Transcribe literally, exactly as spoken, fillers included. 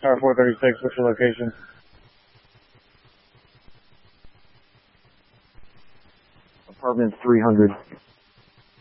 Tower four thirty-six, what's your location? Apartment three hundred.